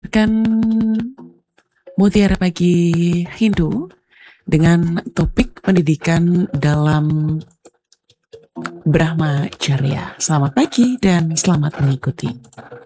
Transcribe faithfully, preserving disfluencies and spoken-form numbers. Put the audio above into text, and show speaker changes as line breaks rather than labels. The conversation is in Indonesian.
mendengarkan Mutiara Pagi Hindu dengan topik pendidikan dalam Brahmacharya. Selamat pagi dan selamat mengikuti.